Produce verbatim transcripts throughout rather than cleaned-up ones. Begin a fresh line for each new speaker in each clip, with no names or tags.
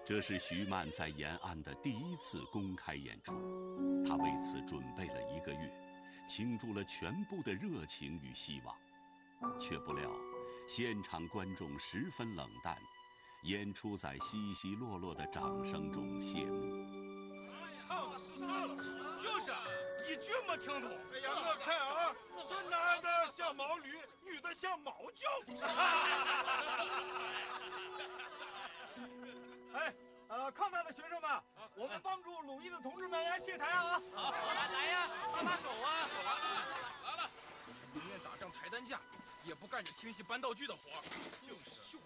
这是徐曼在延安的第一次公开演出，他为此准备了一个月，倾注了全部的热情与希望，却不料现场观众十分冷淡，演出在稀稀落落的掌声中谢幕。
唱算了，就是一句没听懂。哎呀，我看啊，这男的像毛驴，女的像毛教夫。哎，呃，抗战的学生们，我们帮助鲁艺的同志们来卸台啊！
好，来来呀，搭把手啊！来了，宁愿打上抬担架，也不干这听戏搬道具的活。就是就是。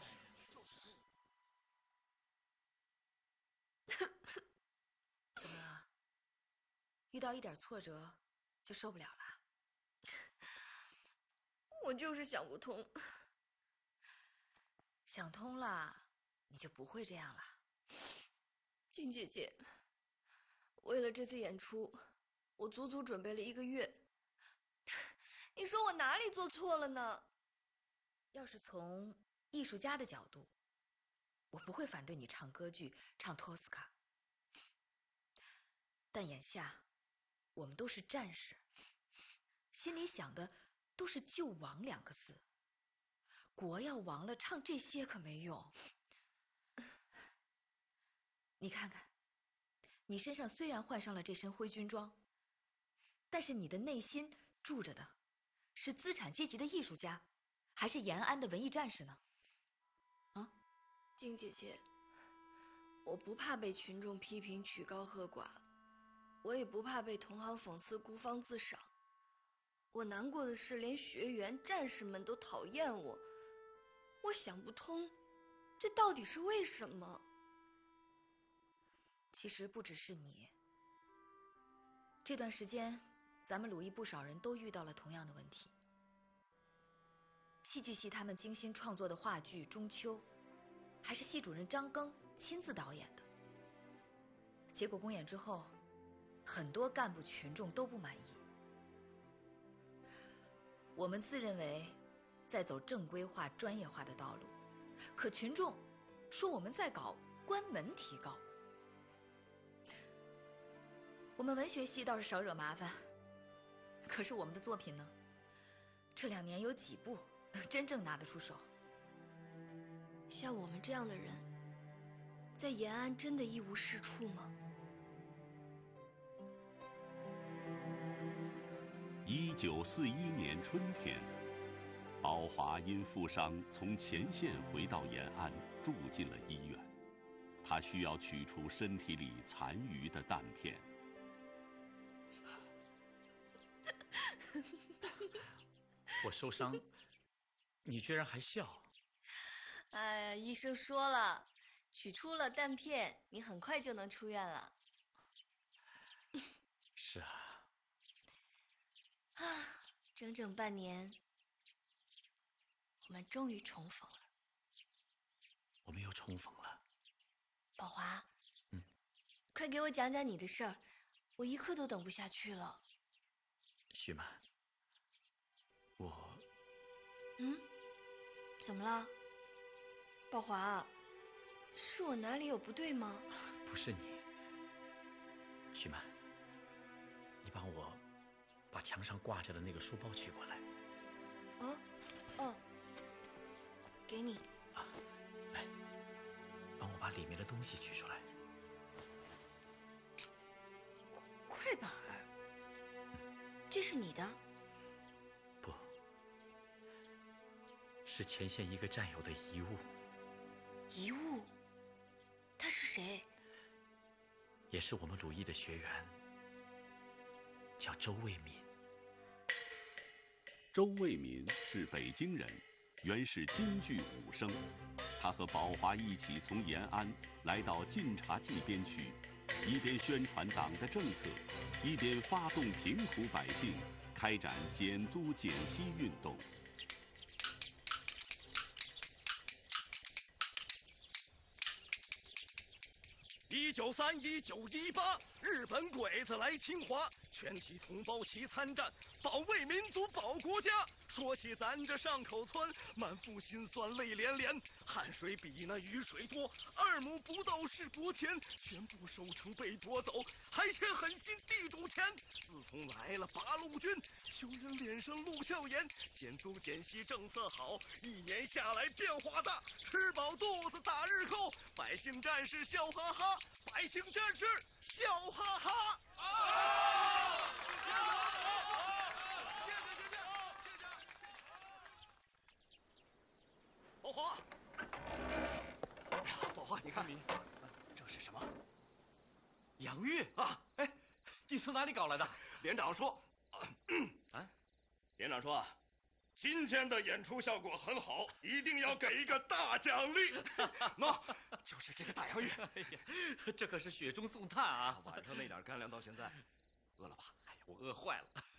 怎么了？遇到一点挫折就受不了了？
我就是想不通。
想通了，你就不会这样了。
静姐姐，为了这次演出，我足足准备了一个月。你说我哪里做错了呢？
要是从艺术家的角度，我不会反对你唱歌剧，唱托斯卡。但眼下，我们都是战士，心里想的都是救亡两个字。国要亡了，唱这些可没用。你看看，你身上虽然换上了这身灰军装，但是你的内心住着的是资产阶级的艺术家，还是延安的文艺战士呢？啊，
静姐姐，我不怕被群众批评曲高和寡，我也不怕被同行讽刺孤芳自赏。我难过的是，连学员、战士们都讨厌我。我想不通，这到底是为什么？
其实不只是你。这段时间，咱们鲁艺不少人都遇到了同样的问题。戏剧系他们精心创作的话剧《中秋》，还是系主任张庚亲自导演的。结果公演之后，很多干部群众都不满意。我们自认为在走正规化、专业化的道路，可群众说我们在搞关门提高。我们文学系倒是少惹麻烦，可是我们的作品呢？这两年有几部能真正拿得出手？
像我们这样的人，在延安真的一无是处吗？
一九四一年春天，宝华因负伤从前线回到延安，住进了医院。他需要取出身体里残余的弹片。
我受伤，你居然还笑？
哎，医生说了，取出了弹片，你很快就能出院了。
是啊。
啊，整整半年，我们终于重逢了。
我们又重逢了。
宝华，
嗯，
快给我讲讲你的事儿，我一刻都等不下去了。
徐曼，我……
嗯，怎么了？宝华，是我哪里有不对吗？
不是你，徐曼，你帮我把墙上挂着的那个书包取过来。
哦，哦，给你。
啊，来，帮我把里面的东西取出来。
快板儿，这是你的？
不，是前线一个战友的遗物。
遗物？他是谁？
也是我们鲁艺的学员，叫周卫民。
周卫民是北京人，原是京剧武生。他和宝华一起从延安来到晋察冀边区，一边宣传党的政策，一边发动贫苦百姓开展减租减息运动。
一九三一九一八，日本鬼子来侵华，全体同胞齐参战，保卫民族，保国家。 说起咱这上口村，满腹心酸泪连连，汗水比那雨水多，二亩不到是国田，全部收成被夺走，还欠狠心地主钱。自从来了八路军，穷人脸上露笑颜，减租减息政策好，一年下来变化大，吃饱肚子打日扣，百姓战士笑哈哈，百姓战士笑哈哈。啊！谢谢谢谢谢谢。宝华，宝华，你看，这是什么？
洋芋
啊！
哎，你从哪里搞来的？
连长说，啊，连长说啊，今天的演出效果很好，一定要给一个大奖励。喏，就是这个大洋芋。
哎呀，这可是雪中送炭啊！
晚上那点干粮到现在，饿了吧？
哎呀，我饿坏了。